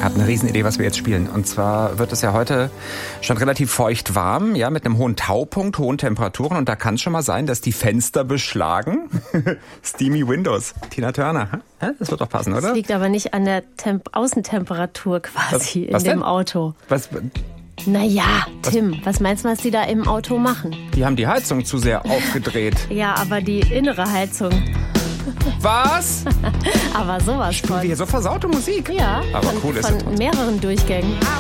habe eine Riesenidee, was wir jetzt spielen. Und zwar wird es ja heute schon relativ feucht warm, ja, mit einem hohen Taupunkt, hohen Temperaturen. Und da kann es schon mal sein, dass die Fenster beschlagen. Steamy Windows. Tina Turner. Das wird doch passen, oder? Das liegt aber nicht an der Außentemperatur quasi was in dem denn? Auto. Was? Naja, Tim, was meinst du, was die da im Auto machen? Die haben die Heizung zu sehr aufgedreht. Ja, aber die innere Heizung. Was? Aber sowas Spielen wir von. hier so versaute Musik? Ja, Aber cool ist es von trotzdem. mehreren Durchgängen.